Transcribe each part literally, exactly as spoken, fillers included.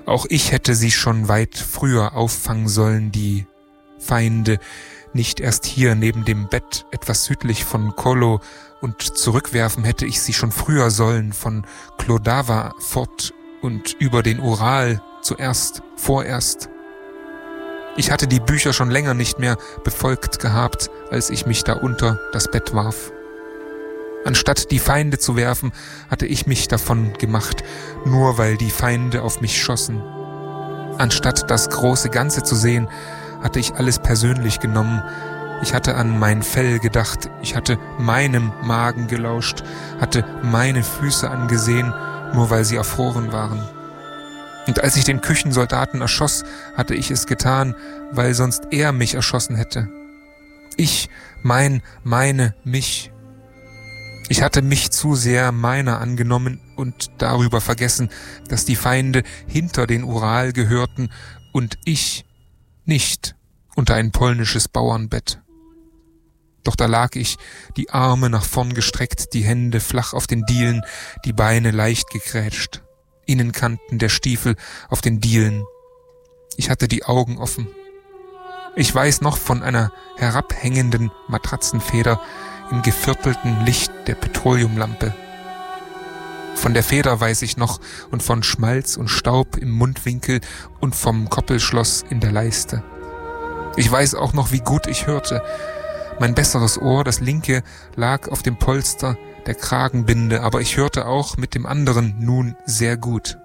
Auch ich hätte sie schon weit früher auffangen sollen, die Feinde, nicht erst hier neben dem Bett, etwas südlich von Kolo, und zurückwerfen hätte ich sie schon früher sollen, von Klodava fort und über den Ural, zuerst, vorerst. Ich hatte die Bücher schon länger nicht mehr befolgt gehabt, als ich mich da unter das Bett warf. Anstatt die Feinde zu werfen, hatte ich mich davon gemacht, nur weil die Feinde auf mich schossen. Anstatt das große Ganze zu sehen, hatte ich alles persönlich genommen. Ich hatte an mein Fell gedacht, ich hatte meinem Magen gelauscht, hatte meine Füße angesehen, nur weil sie erfroren waren. Und als ich den Küchensoldaten erschoss, hatte ich es getan, weil sonst er mich erschossen hätte. Ich, mein, meine, mich. Ich hatte mich zu sehr meiner angenommen und darüber vergessen, dass die Feinde hinter den Ural gehörten und ich nicht unter ein polnisches Bauernbett. Doch da lag ich, die Arme nach vorn gestreckt, die Hände flach auf den Dielen, die Beine leicht gekrätscht, Innenkanten der Stiefel auf den Dielen. Ich hatte die Augen offen. Ich weiß noch von einer herabhängenden Matratzenfeder im geviertelten Licht der Petroleumlampe. Von der Feder weiß ich noch und von Schmalz und Staub im Mundwinkel und vom Koppelschloss in der Leiste. Ich weiß auch noch, wie gut ich hörte. Mein besseres Ohr, das linke, lag auf dem Polster der Kragenbinde, aber ich hörte auch mit dem anderen nun sehr gut.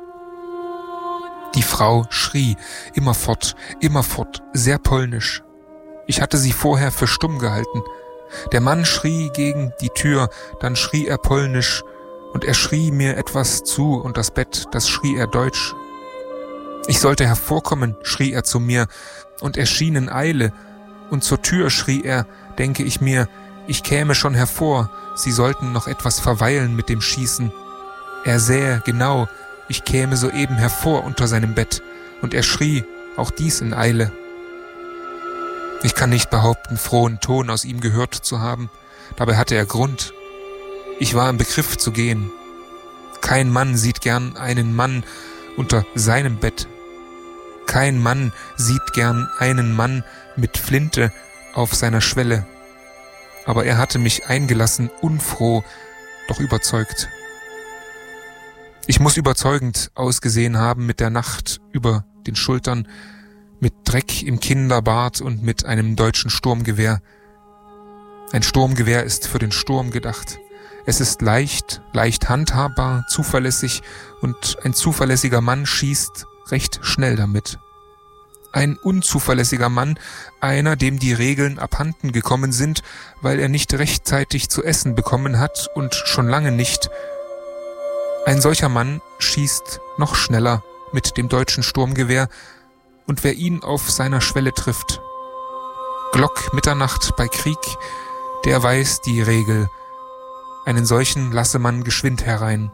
Die Frau schrie, immerfort, immerfort, sehr polnisch. Ich hatte sie vorher für stumm gehalten. Der Mann schrie gegen die Tür, dann schrie er polnisch, und er schrie mir etwas zu, und das Bett, das schrie er deutsch. Ich sollte hervorkommen, schrie er zu mir, und er schien in Eile, und zur Tür schrie er, denke ich mir, ich käme schon hervor, sie sollten noch etwas verweilen mit dem Schießen. Er sähe genau, ich käme soeben hervor unter seinem Bett, und er schrie, auch dies in Eile. Ich kann nicht behaupten, frohen Ton aus ihm gehört zu haben, dabei hatte er Grund. Ich war im Begriff zu gehen. Kein Mann sieht gern einen Mann unter seinem Bett. Kein Mann sieht gern einen Mann mit Flinte auf seiner Schwelle. Aber er hatte mich eingelassen, unfroh, doch überzeugt. Ich muss überzeugend ausgesehen haben mit der Nacht über den Schultern, mit Dreck im Kinderbart und mit einem deutschen Sturmgewehr. Ein Sturmgewehr ist für den Sturm gedacht. Es ist leicht, leicht handhabbar, zuverlässig, und ein zuverlässiger Mann schießt recht schnell damit. Ein unzuverlässiger Mann, einer, dem die Regeln abhanden gekommen sind, weil er nicht rechtzeitig zu essen bekommen hat und schon lange nicht. Ein solcher Mann schießt noch schneller mit dem deutschen Sturmgewehr, und wer ihn auf seiner Schwelle trifft, Glock Mitternacht bei Krieg, der weiß die Regel. Einen solchen lasse man geschwind herein.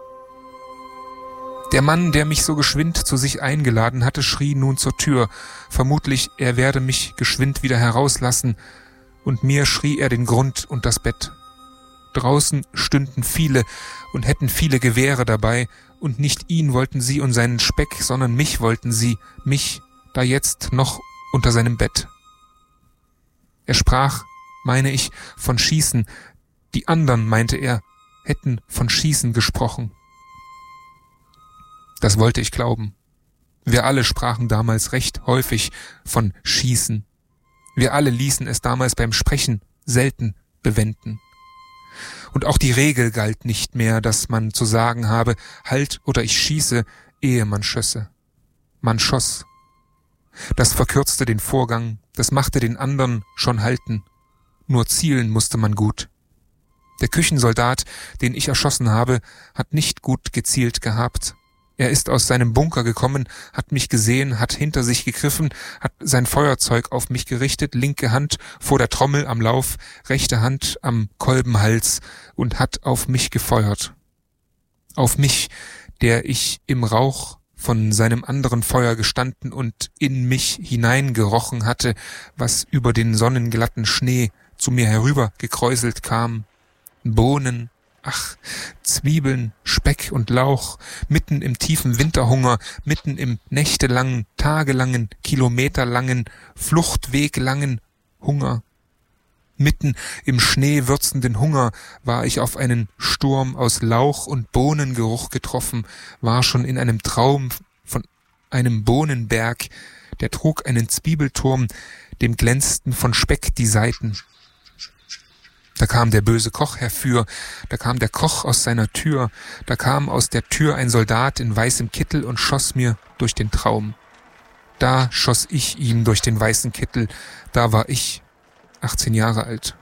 Der Mann, der mich so geschwind zu sich eingeladen hatte, schrie nun zur Tür. Vermutlich, er werde mich geschwind wieder herauslassen, und mir schrie er den Grund und das Bett. Draußen stünden viele und hätten viele Gewehre dabei, und nicht ihn wollten sie und seinen Speck, sondern mich wollten sie, mich, da jetzt noch unter seinem Bett. Er sprach, meine ich, von Schießen. Die anderen, meinte er, hätten von Schießen gesprochen. Das wollte ich glauben. Wir alle sprachen damals recht häufig von Schießen. Wir alle ließen es damals beim Sprechen selten bewenden. Und auch die Regel galt nicht mehr, dass man zu sagen habe, halt oder ich schieße, ehe man schösse. Man schoss. Das verkürzte den Vorgang, das machte den anderen schon halten. Nur zielen musste man gut. Der Küchensoldat, den ich erschossen habe, hat nicht gut gezielt gehabt. Er ist aus seinem Bunker gekommen, hat mich gesehen, hat hinter sich gegriffen, hat sein Feuerzeug auf mich gerichtet, linke Hand vor der Trommel am Lauf, rechte Hand am Kolbenhals, und hat auf mich gefeuert. Auf mich, der ich im Rauch von seinem anderen Feuer gestanden und in mich hineingerochen hatte, was über den sonnenglatten Schnee zu mir herüber gekräuselt kam. Bohnen, Ach, Zwiebeln, Speck und Lauch, mitten im tiefen Winterhunger, mitten im nächtelangen, tagelangen, kilometerlangen, fluchtweglangen Hunger. Mitten im schneewürzenden Hunger war ich auf einen Sturm aus Lauch und Bohnengeruch getroffen, war schon in einem Traum von einem Bohnenberg, der trug einen Zwiebelturm, dem glänzten von Speck die Seiten. Da kam der böse Koch herfür, da kam der Koch aus seiner Tür, da kam aus der Tür ein Soldat in weißem Kittel und schoss mir durch den Traum. Da schoss ich ihm durch den weißen Kittel, da war ich achtzehn Jahre alt.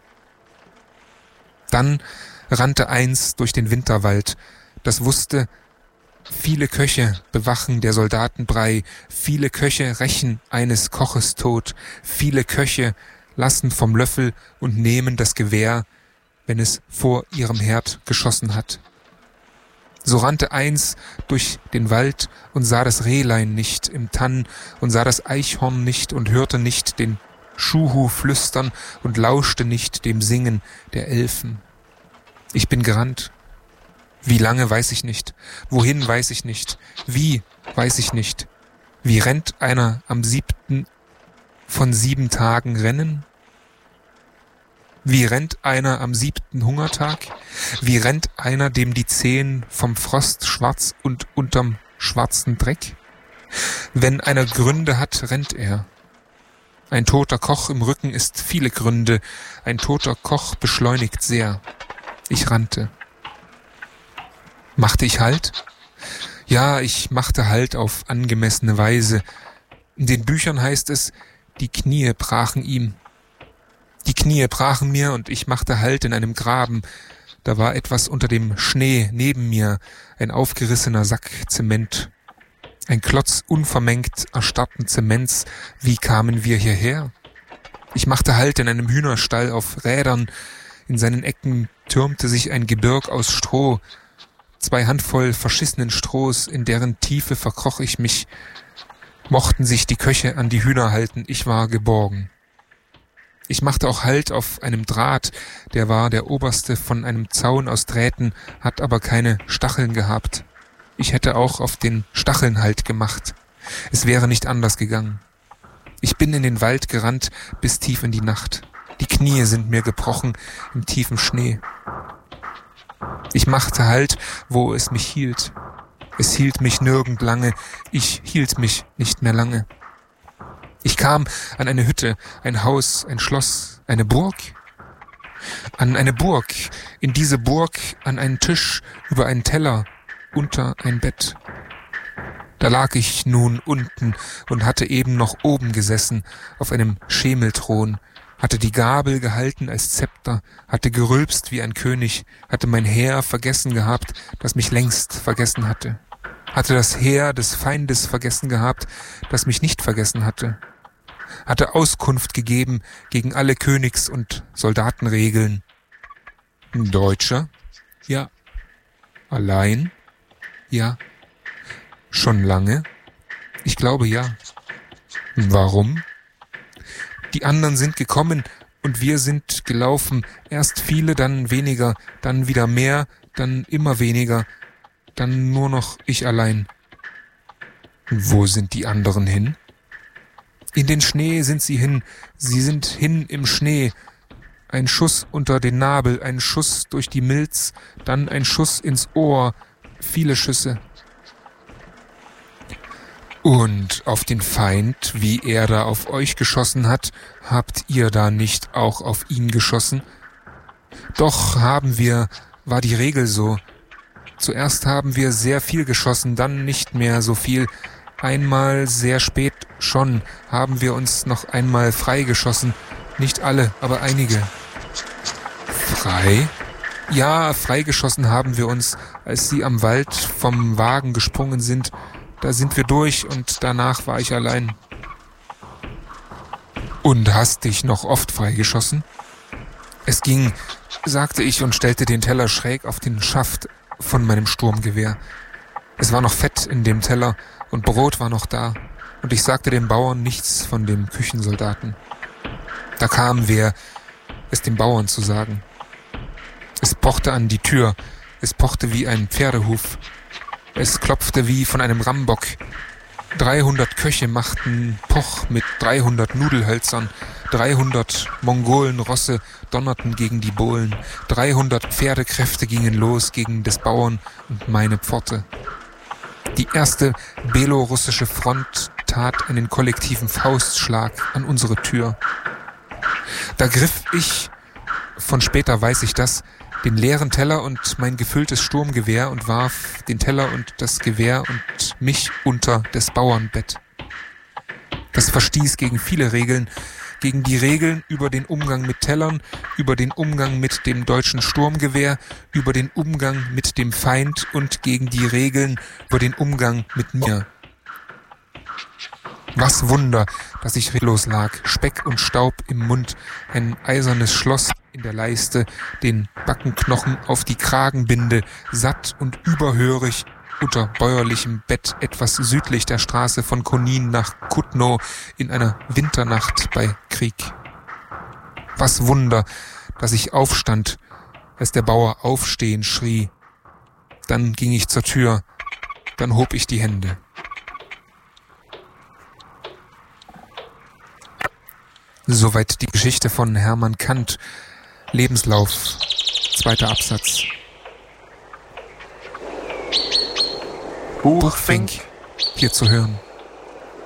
Dann rannte eins durch den Winterwald, das wusste, viele Köche bewachen der Soldaten Brei, viele Köche rächen eines Koches Tod, viele Köche lassen vom Löffel und nehmen das Gewehr, wenn es vor ihrem Herd geschossen hat. So rannte eins durch den Wald und sah das Rehlein nicht im Tann und sah das Eichhorn nicht und hörte nicht den Schuhu flüstern und lauschte nicht dem Singen der Elfen. Ich bin gerannt. Wie lange, weiß ich nicht. Wohin, weiß ich nicht. Wie, weiß ich nicht. Wie rennt einer am siebten von sieben Tagen Rennen? Wie rennt einer am siebten Hungertag? Wie rennt einer, dem die Zehen vom Frost schwarz und unterm schwarzen Dreck? Wenn einer Gründe hat, rennt er. Ein toter Koch im Rücken ist viele Gründe. Ein toter Koch beschleunigt sehr. Ich rannte. Machte ich Halt? Ja, ich machte Halt auf angemessene Weise. In den Büchern heißt es, die Knie brachen ihm. Die Knie brachen mir und ich machte Halt in einem Graben. Da war etwas unter dem Schnee neben mir, ein aufgerissener Sack Zement. Ein Klotz unvermengt erstarrten Zements. Wie kamen wir hierher? Ich machte Halt in einem Hühnerstall auf Rädern. In seinen Ecken türmte sich ein Gebirg aus Stroh. Zwei Handvoll verschissenen Strohs, in deren Tiefe verkroch ich mich. Mochten sich die Köche an die Hühner halten, ich war geborgen. Ich machte auch Halt auf einem Draht, der war der oberste von einem Zaun aus Drähten, hat aber keine Stacheln gehabt. Ich hätte auch auf den Stacheln Halt gemacht. Es wäre nicht anders gegangen. Ich bin in den Wald gerannt bis tief in die Nacht. Die Knie sind mir gebrochen im tiefen Schnee. Ich machte Halt, wo es mich hielt. Es hielt mich nirgend lange, ich hielt mich nicht mehr lange. Ich kam an eine Hütte, ein Haus, ein Schloss, eine Burg. An eine Burg, in diese Burg, an einen Tisch, über einen Teller, unter ein Bett. Da lag ich nun unten und hatte eben noch oben gesessen, auf einem Schemelthron, hatte die Gabel gehalten als Zepter, hatte gerülpst wie ein König, hatte mein Heer vergessen gehabt, das mich längst vergessen hatte, hatte das Heer des Feindes vergessen gehabt, das mich nicht vergessen hatte, hatte Auskunft gegeben gegen alle Königs- und Soldatenregeln. Deutscher? Ja. Allein? Ja. Schon lange? Ich glaube ja. Warum? Die anderen sind gekommen und wir sind gelaufen. Erst viele, dann weniger, dann wieder mehr, dann immer weniger, dann nur noch ich allein. Wo sind die anderen hin? In den Schnee sind sie hin, sie sind hin im Schnee. Ein Schuss unter den Nabel, ein Schuss durch die Milz, dann ein Schuss ins Ohr, viele Schüsse. Und auf den Feind, wie er da auf euch geschossen hat, habt ihr da nicht auch auf ihn geschossen? Doch haben wir, war die Regel so. Zuerst haben wir sehr viel geschossen, dann nicht mehr so viel. Einmal sehr spät schon haben wir uns noch einmal freigeschossen. Nicht alle, aber einige. Frei? Ja, freigeschossen haben wir uns, als sie am Wald vom Wagen gesprungen sind. Da sind wir durch und danach war ich allein. Und hast dich noch oft freigeschossen? Es ging, sagte ich und stellte den Teller schräg auf den Schaft von meinem Sturmgewehr. Es war noch Fett in dem Teller und Brot war noch da und ich sagte dem Bauern nichts von dem Küchensoldaten. Da kam wer, es dem Bauern zu sagen. Es pochte an die Tür, es pochte wie ein Pferdehuf, es klopfte wie von einem Rambock. Dreihundert Köche machten Poch mit dreihundert Nudelhölzern, dreihundert Mongolenrosse donnerten gegen die Bohlen, dreihundert Pferdekräfte gingen los gegen des Bauern und meine Pforte. Die erste belorussische Front tat einen kollektiven Faustschlag an unsere Tür. Da griff ich, von später weiß ich das, den leeren Teller und mein gefülltes Sturmgewehr und warf den Teller und das Gewehr und mich unter des Bauern Bett. Das verstieß gegen viele Regeln, gegen die Regeln über den Umgang mit Tellern, über den Umgang mit dem deutschen Sturmgewehr, über den Umgang mit dem Feind und gegen die Regeln über den Umgang mit mir. Was Wunder, dass ich reglos lag, Speck und Staub im Mund, ein eisernes Schloss in der Leiste, den Backenknochen auf die Kragenbinde, satt und überhörig unter bäuerlichem Bett etwas südlich der Straße von Konin nach Kutno in einer Winternacht bei Krieg. Was Wunder, dass ich aufstand, als der Bauer aufstehen schrie. Dann ging ich zur Tür, dann hob ich die Hände. Soweit die Geschichte von Hermann Kant, Lebenslauf, zweiter Absatz. Buchfink, hier zu hören.